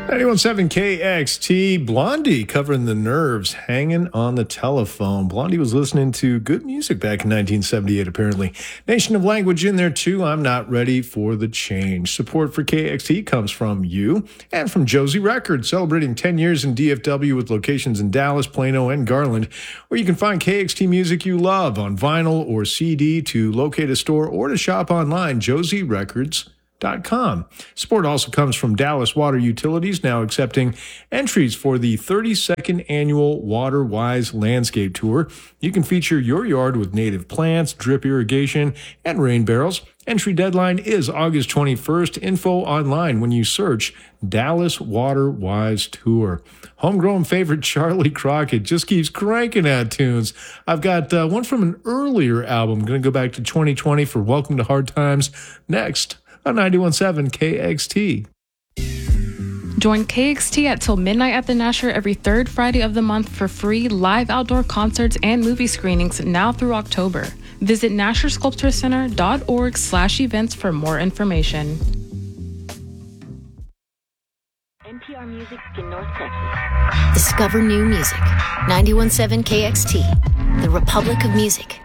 91.7 KXT, Blondie covering the Nerves, hanging on the telephone. Blondie was listening to good music back in 1978, apparently. Nation of Language in there, too. I'm not ready for the change. Support for KXT comes from you and from Josie Records, celebrating 10 years in DFW with locations in Dallas, Plano, and Garland, where you can find KXT music you love on vinyl or CD. To locate a store or to shop online, josierecords.com. Support also comes from Dallas Water Utilities, now accepting entries for the 32nd annual WaterWise Landscape Tour. You can feature your yard with native plants, drip irrigation, and rain barrels. Entry deadline is August 21st. Info online when you search Dallas WaterWise Tour. Homegrown favorite Charlie Crockett just keeps cranking out tunes. I've got one from an earlier album. I'm going to go back to 2020 for Welcome to Hard Times next on 91.7 KXT. Join KXT at till midnight at the Nasher every third Friday of the month for free live outdoor concerts and movie screenings now through October. Visit NasherSculptureCenter.org/events for more information. NPR Music in North Texas. Discover new music. 91.7 KXT, the Republic of Music.